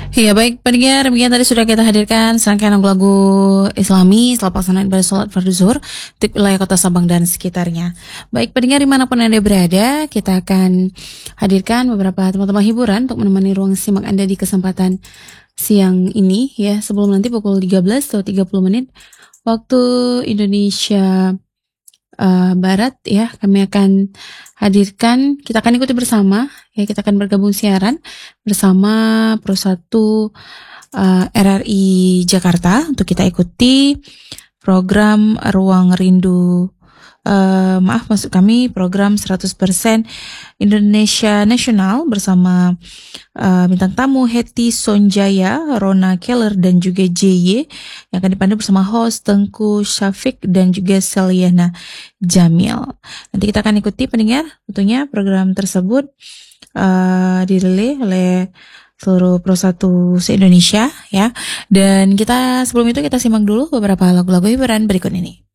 Iya baik pendengar, demikian tadi sudah kita hadirkan serangkaian lagu-lagu Islami setelah pelaksanaan ibadah sholat fardu zuhur di wilayah kota Sabang dan sekitarnya. Baik pendengar dimanapun Anda berada, kita akan hadirkan beberapa teman-teman hiburan untuk menemani ruang simak Anda di kesempatan siang ini ya, sebelum nanti pukul 13 atau 30 menit waktu Indonesia Barat ya, kami akan hadirkan, kita akan ikuti bersama ya, kita akan bergabung siaran bersama Pro 1 RRI Jakarta untuk kita ikuti program Ruang Rindu, maksud kami program 100% Indonesia Nasional bersama bintang tamu Hetty Sonjaya, Rona Keller dan juga JY yang akan dipandu bersama host Tengku Syafiq dan juga Seliana Jamil. Nanti kita akan ikuti pendengar tentunya program tersebut dirilai oleh seluruh Pro 1 se-Indonesia ya. Dan kita sebelum itu kita simak dulu beberapa lagu-lagu hiburan berikut ini.